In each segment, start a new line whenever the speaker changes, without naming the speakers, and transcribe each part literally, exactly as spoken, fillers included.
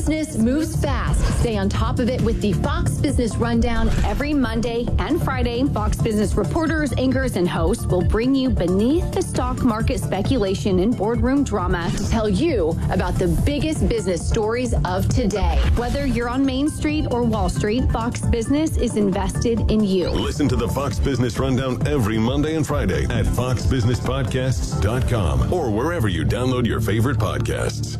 business moves fast. Stay on top of it with the Fox Business Rundown every Monday and Friday. Fox Business reporters, anchors, and hosts will bring you beneath the stock market speculation and boardroom drama to tell you about the biggest business stories of today. Whether you're on Main Street or Wall Street, Fox Business is invested in you.
Listen to the Fox Business Rundown every Monday and Friday at fox business podcasts dot com or wherever you download your favorite podcasts.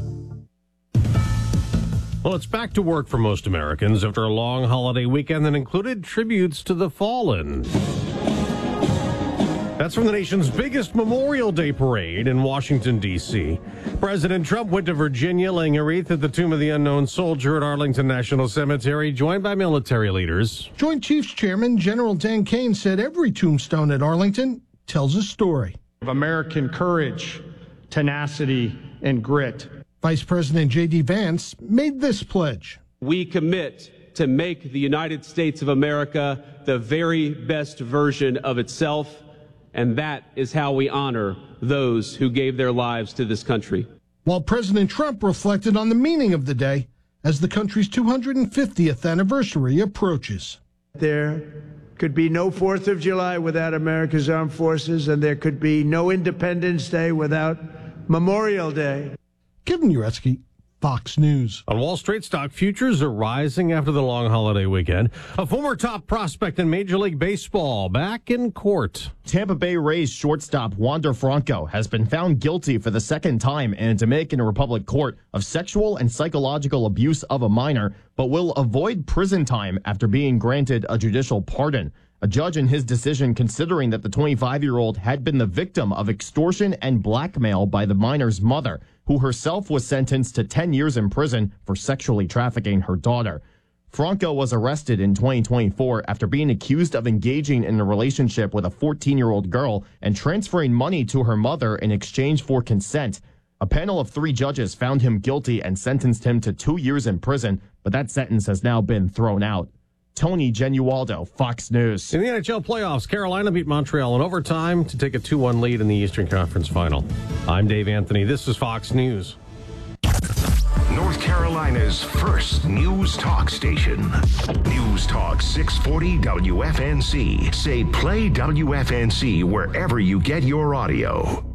Well, it's back to work for most Americans after a long holiday weekend that included tributes to the fallen. That's from the nation's biggest Memorial Day parade in Washington, D C President Trump went to Virginia, laying a wreath at the Tomb of the Unknown Soldier at Arlington National Cemetery, joined by military leaders.
Joint Chiefs Chairman General Dan Kane said every tombstone at Arlington tells a story
of American courage, tenacity, and grit.
Vice President J D Vance made this pledge.
We commit to make the United States of America the very best version of itself, and that is how we honor those who gave their lives to this country.
While President Trump reflected on the meaning of the day as the country's two hundred fiftieth anniversary approaches.
There could be no fourth of July without America's armed forces, and there could be no Independence Day without Memorial Day.
Kevin Uretsky, Fox News.
On Wall Street, stock futures are rising after the long holiday weekend. A former top prospect in Major League Baseball back in court.
Tampa Bay Rays shortstop Wander Franco has been found guilty for the second time in a Dominican Republic court of sexual and psychological abuse of a minor, but will avoid prison time after being granted a judicial pardon. A judge in his decision considering that the twenty-five-year-old had been the victim of extortion and blackmail by the minor's mother, who herself was sentenced to ten years in prison for sexually trafficking her daughter. Franco was arrested in twenty twenty-four after being accused of engaging in a relationship with a fourteen-year-old girl and transferring money to her mother in exchange for consent. A panel of three judges found him guilty and sentenced him to two years in prison, but that sentence has now been thrown out. Tony Genualdo, Fox News.
In the N H L playoffs, Carolina beat Montreal in overtime to take a two one lead in the Eastern Conference Final. I'm Dave Anthony. This is Fox News.
North Carolina's first news talk station. News Talk six forty W F N C. Say play W F N C wherever you get your audio.